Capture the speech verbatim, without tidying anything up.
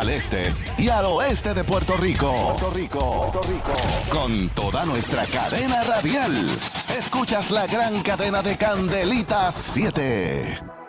al este y al oeste de Puerto Rico. Puerto Rico, Puerto Rico. Con toda nuestra cadena radial. Escuchas la gran cadena de Candelitas siete.